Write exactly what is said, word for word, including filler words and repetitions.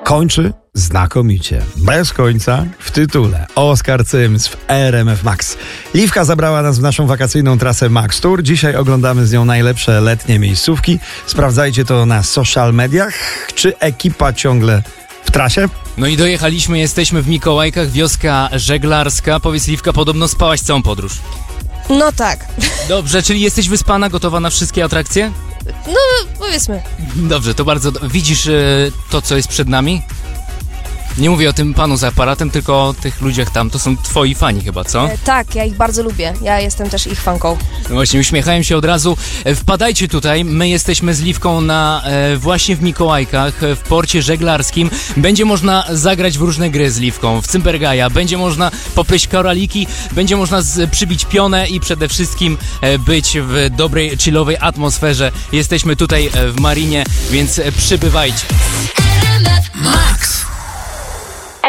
kończy znakomicie, bez końca w tytule. Oskar Cyms w R M F Max. Liwka zabrała nas w naszą wakacyjną trasę Max Tour. Dzisiaj oglądamy z nią najlepsze letnie miejscówki. Sprawdzajcie to na social mediach. Czy ekipa ciągle w trasie? No i dojechaliśmy, jesteśmy w Mikołajkach, wioska żeglarska. Powiedz, Liwka, podobno spałaś całą podróż. No tak. Dobrze, czyli jesteś wyspana, gotowa na wszystkie atrakcje? No, powiedzmy. Dobrze, to bardzo... do- Widzisz y, to, co jest przed nami? Nie mówię o tym panu za aparatem, tylko o tych ludziach tam. To są twoi fani chyba, co? E, tak, ja ich bardzo lubię. Ja jestem też ich fanką. No właśnie, uśmiechają się od razu. E, Wpadajcie tutaj, my jesteśmy z Liwką na e, właśnie w Mikołajkach, e, w porcie żeglarskim. Będzie można zagrać w różne gry z Liwką, w Cymbergaja, będzie można popleść koraliki, będzie można z, przybić pionę i przede wszystkim e, być w dobrej, chillowej atmosferze. Jesteśmy tutaj e, w Marinie, więc e, przybywajcie.